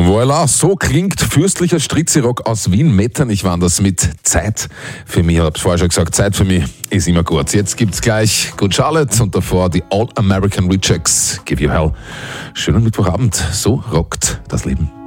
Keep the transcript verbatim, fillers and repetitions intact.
Voilà, so klingt fürstlicher Stritzi-Rock aus Wien. Metternich waren das mit Zeit für mich. Ich hab's vorher schon gesagt, Zeit für mich ist immer gut. Jetzt gibt's gleich Good Charlotte und davor die All American Rejects. Give You Hell. Schönen Mittwochabend. So rockt das Leben.